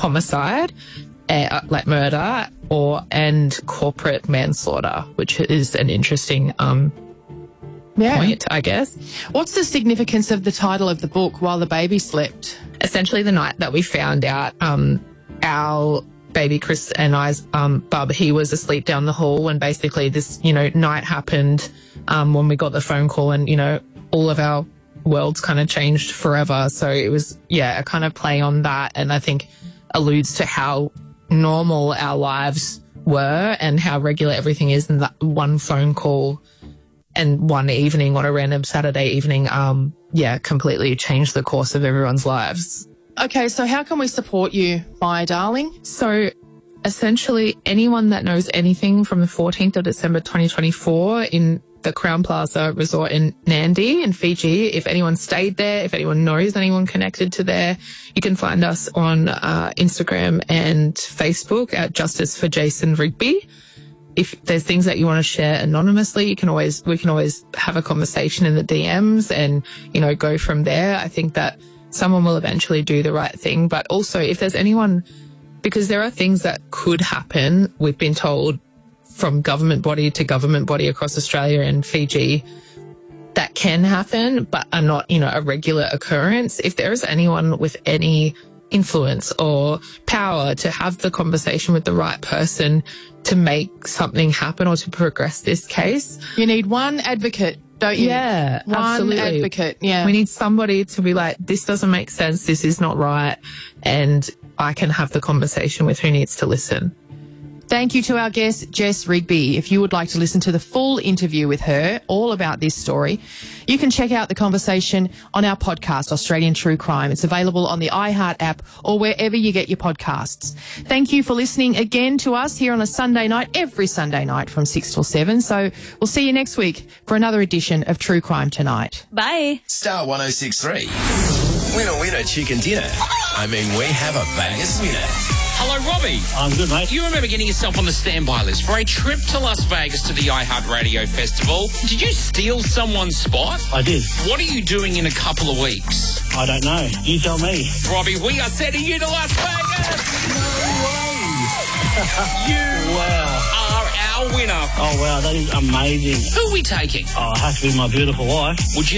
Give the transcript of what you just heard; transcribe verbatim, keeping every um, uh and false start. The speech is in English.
homicide, uh, like murder, or and corporate manslaughter, which is an interesting um, yeah. point, I guess. What's the significance of the title of the book, While the Baby Slept? Essentially, the night that we found out, um, our baby Chris and I's um, bub, he was asleep down the hall, and basically this, you know, night happened um, when we got the phone call, and, you know, all of our worlds kind of changed forever. So it was, yeah, a kind of play on that, and I think alludes to how normal our lives were and how regular everything is, and that one phone call and one evening on a random Saturday evening, um, yeah, completely changed the course of everyone's lives. Okay, so how can we support you, my darling? So essentially anyone that knows anything from the fourteenth of December twenty twenty-four in the Crown Plaza Resort in Nandi in Fiji, if anyone stayed there, if anyone knows anyone connected to there, you can find us on uh, Instagram and Facebook at Justice for Jason Rigby. If there's things that you want to share anonymously, you can always, we can always have a conversation in the D Ms and, you know, go from there. I think that someone will eventually do the right thing. But also if there's anyone, because there are things that could happen, we've been told from government body to government body across Australia and Fiji, that can happen, but are not, you know, a regular occurrence. If there is anyone with any influence or power to have the conversation with the right person to make something happen or to progress this case. You need one advocate, don't you? Yeah, one absolutely. advocate, yeah. We need somebody to be like, this doesn't make sense, this is not right, and I can have the conversation with who needs to listen. Thank you to our guest, Jess Rigby. If you would like to listen to the full interview with her, all about this story, you can check out the conversation on our podcast, Australian True Crime. It's available on the iHeart app or wherever you get your podcasts. Thank you for listening again to us here on a Sunday night, every Sunday night from six till seven. So we'll see you next week for another edition of True Crime Tonight. Bye. Star one oh six three. Winner, winner, chicken dinner. I mean, we have a Vegas winner. Hello, Robbie. I'm good, mate. You remember getting yourself on the standby list for a trip to Las Vegas to the iHeartRadio Festival. Did you steal someone's spot? I did. What are you doing in a couple of weeks? I don't know. You tell me. Robbie, we are sending you to Las Vegas. No way. You wow. are our winner. Oh, wow. That is amazing. Who are we taking? Oh, it has to be my beautiful wife. Would you